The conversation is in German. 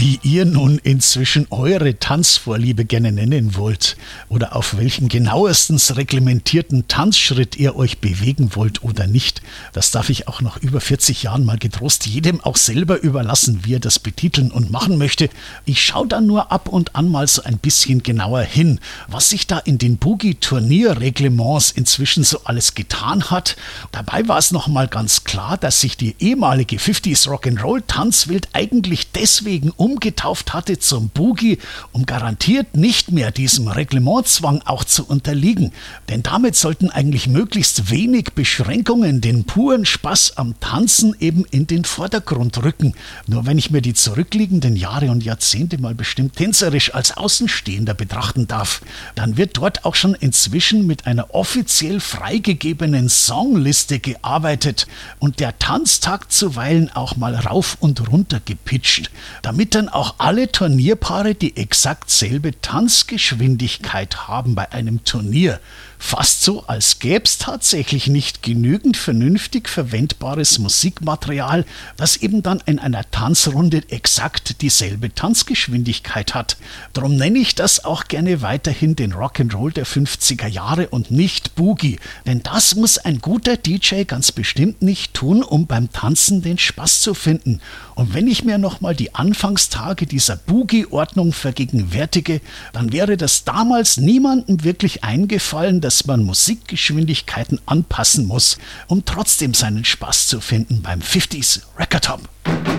Wie ihr nun inzwischen eure Tanzvorliebe gerne nennen wollt oder auf welchen genauestens reglementierten Tanzschritt ihr euch bewegen wollt oder nicht, das darf ich auch nach über 40 Jahren mal getrost jedem auch selber überlassen, wie er das betiteln und machen möchte. Ich schaue da nur ab und an mal so ein bisschen genauer hin, was sich da in den Boogie-Turnierreglements inzwischen so alles getan hat. Dabei war es nochmal ganz klar, dass sich die ehemalige 50s Rock'n'Roll-Tanzwelt eigentlich deswegen umgetauft hatte zum Boogie, um garantiert nicht mehr diesem Reglementzwang auch zu unterliegen. Denn damit sollten eigentlich möglichst wenig Beschränkungen den puren Spaß am Tanzen eben in den Vordergrund rücken. Nur wenn ich mir die zurückliegenden Jahre und Jahrzehnte mal bestimmt tänzerisch als Außenstehender betrachten darf, dann wird dort auch schon inzwischen mit einer offiziell freigegebenen Songliste gearbeitet und der Tanztakt zuweilen auch mal rauf und runter gepitcht, damit dann auch alle Turnierpaare die exakt selbe Tanzgeschwindigkeit haben bei einem Turnier. Fast so, als gäbe es tatsächlich nicht genügend vernünftig verwendbares Musikmaterial, das eben dann in einer Tanzrunde exakt dieselbe Tanzgeschwindigkeit hat. Darum nenne ich das auch gerne weiterhin den Rock'n'Roll der 50er Jahre und nicht Boogie. Denn das muss ein guter DJ ganz bestimmt nicht tun, um beim Tanzen den Spaß zu finden. Und wenn ich mir nochmal die Anfangstage dieser Boogie-Ordnung vergegenwärtige, dann wäre das damals niemandem wirklich eingefallen, dass man Musikgeschwindigkeiten anpassen muss, um trotzdem seinen Spaß zu finden beim 50s Record Hop.